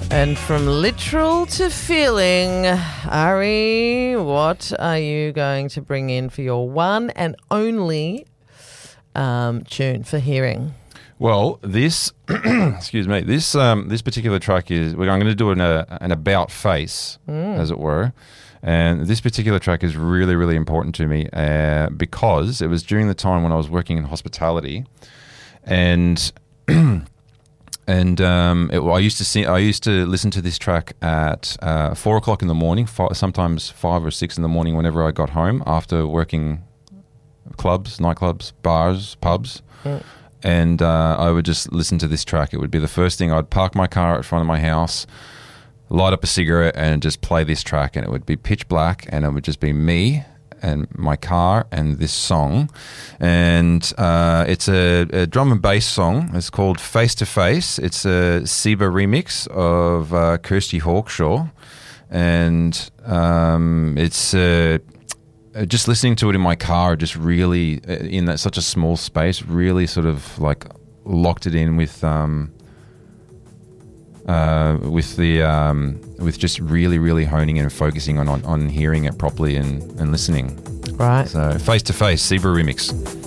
And from literal to feeling, Ari, what are you going to bring in for your one and only tune for hearing? Well, this excuse me, this particular track is. I'm going to do an about face, as it were, and this particular track is really, really important to me because it was during the time when I was working in hospitality, and. I used to listen to this track at 4 o'clock in the morning, sometimes 5 or 6 in the morning whenever I got home after working clubs, nightclubs, bars, pubs. And I would just listen to this track. It would be the first thing. I'd park my car at front of my house, light up a cigarette and just play this track, and it would be pitch black, and it would just be me and my car and this song. And it's a drum and bass song. It's called Face to Face. It's a Siba remix of Kirsty Hawkshaw, and it's just listening to it in my car just really, in that such a small space, really sort of like locked it in with just really, really honing in and focusing on hearing it properly and listening. Right. So Face to Face, Siba remix.